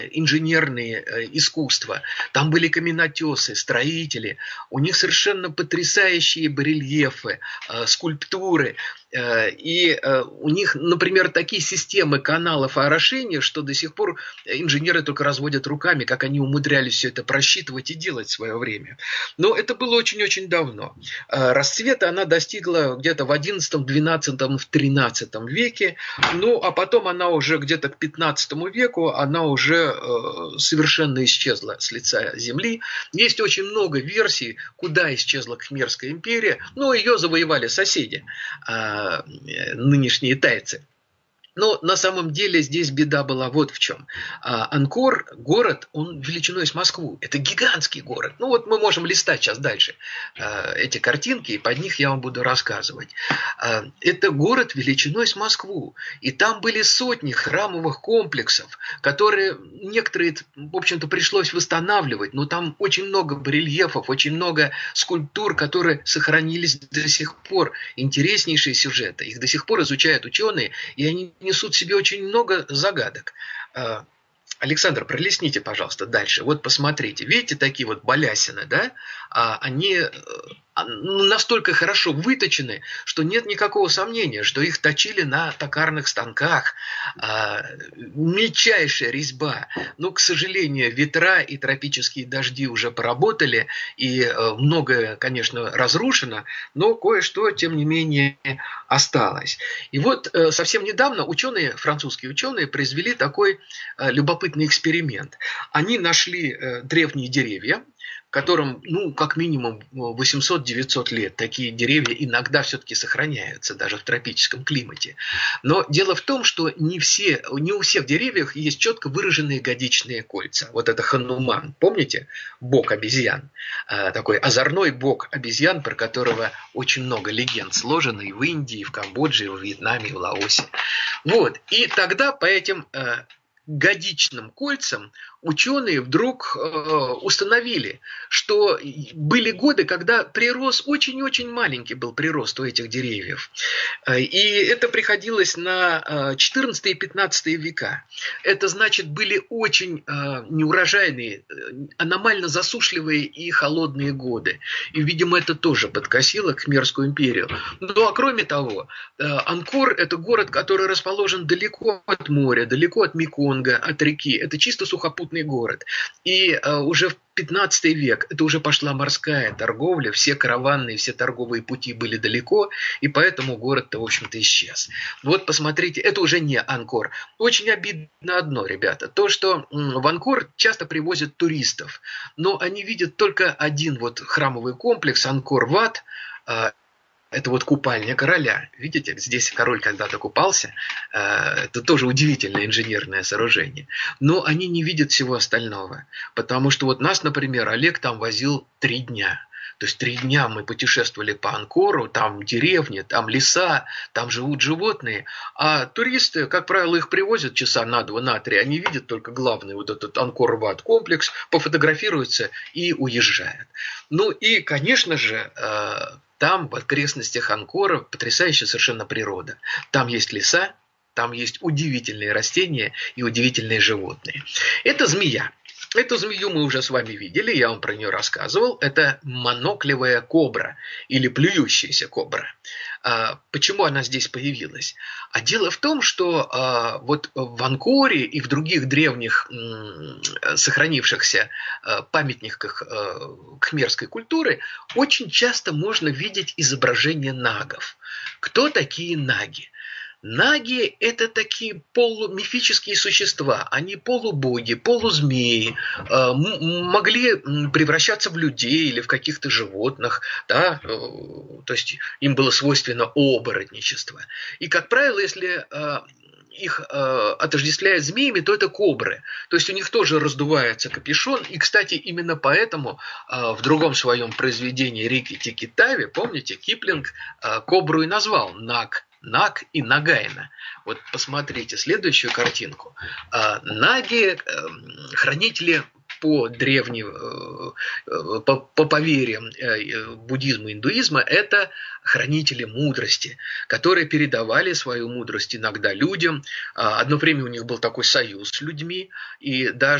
инженерные искусства. Там были каменотесы, строители. У них совершенно потрясающие барельефы, скульптуры. И у них, например, такие системы каналов орошения, что до сих пор инженеры только разводят руками, как они умудрялись все это просчитывать и делать в свое время. Но это было очень-очень давно. Расцвета она достигла где-то в XI, XII, в XIII веке. Ну, а потом она уже где-то к XV веку, она уже совершенно исчезла с лица земли. Есть очень много версий, куда исчезла Кхмерская империя. Но ее завоевали соседи, нынешние тайцы. Но на самом деле здесь беда была вот в чем. Анкор, город, он величиной с Москву. Это гигантский город. Ну вот мы можем листать сейчас дальше эти картинки, и под них я вам буду рассказывать. Это город величиной с Москву. И там были сотни храмовых комплексов, которые некоторые, в общем-то, пришлось восстанавливать. Но там очень много барельефов, очень много скульптур, которые сохранились до сих пор. Интереснейшие сюжеты. Их до сих пор изучают ученые, и они несут в себе очень много загадок. Александр, пролистните, пожалуйста, дальше. Вот посмотрите, видите, такие вот балясины, да? Они настолько хорошо выточены, что нет никакого сомнения, что их точили на токарных станках. Мельчайшая резьба. Но, к сожалению, ветра и тропические дожди уже поработали, и многое, конечно, разрушено, но кое-что, тем не менее, осталось. И вот совсем недавно французские ученые произвели такой любопытный эксперимент. Они нашли древние деревья, которым, ну, как минимум 800-900 лет. Такие деревья иногда все-таки сохраняются, даже в тропическом климате. Но дело в том, что не у всех деревьев есть четко выраженные годичные кольца. Вот это Хануман, помните? Бог обезьян. Такой озорной бог обезьян, про которого очень много легенд сложено и в Индии, и в Камбодже, и в Вьетнаме, и в Лаосе. Вот. И тогда по этим годичным кольцам ученые вдруг установили, что были годы, когда прирост, очень-очень маленький был прирост у этих деревьев. И это приходилось на 14 и 15 века. Это значит, были очень неурожайные, аномально засушливые и холодные годы. И, видимо, это тоже подкосило Кхмерскую империю. Ну, а кроме того, Анкор – это город, который расположен далеко от моря, далеко от Меконга, от реки. Это чисто сухопутный город. И уже в 15 век это уже пошла морская торговля, все караванные, все торговые пути были далеко, и поэтому город-то, в общем-то, исчез. Вот посмотрите, это уже не Анкор. Очень обидно одно, ребята, то, что в Анкор часто привозят туристов, но они видят только один вот храмовый комплекс Анкор-Ват. Это вот купальня короля. Видите, здесь король когда-то купался. Это тоже удивительное инженерное сооружение. Но они не видят всего остального. Потому что вот нас, например, Олег там возил 3 дня. То есть 3 дня мы путешествовали по Анкору, там деревни, там леса, там живут животные. А туристы, как правило, их привозят часа на 2, на 3. Они видят только главный вот этот Анкор-Ват комплекс, пофотографируются и уезжают. Ну и, конечно же, там, в окрестностях Анкора, потрясающая совершенно природа. Там есть леса, там есть удивительные растения и удивительные животные. Это змея. Эту змею мы уже с вами видели, я вам про нее рассказывал. Это моноклевая кобра или плюющаяся кобра. Почему она здесь появилась? А дело в том, что вот в Анкоре и в других древних сохранившихся памятниках кхмерской культуры очень часто можно видеть изображения нагов. Кто такие наги? Наги – это такие полумифические существа, они полубоги, полузмеи, могли превращаться в людей или в каких-то животных, да? То есть им было свойственно оборотничество. И, как правило, если их отождествляют змеями, то это кобры. То есть у них тоже раздувается капюшон. И, кстати, именно поэтому в другом своем произведении Рикки-Тикки-Тави, помните, Киплинг кобру и назвал Наг и Нагайна. Вот посмотрите следующую картинку. Наги – хранители по древним, по поверьям буддизма и индуизма, это хранители мудрости, которые передавали свою мудрость иногда людям. Одно время у них был такой союз с людьми, и даже